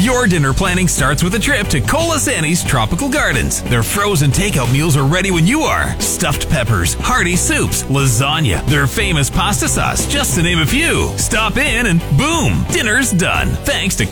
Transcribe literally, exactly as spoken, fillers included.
Your dinner planning starts with a trip to Colasanni's Tropical Gardens. Their frozen takeout meals are ready when you are. Stuffed peppers, hearty soups, lasagna, their famous pasta sauce, just to name a few. Stop in and boom, dinner's done. Thanks to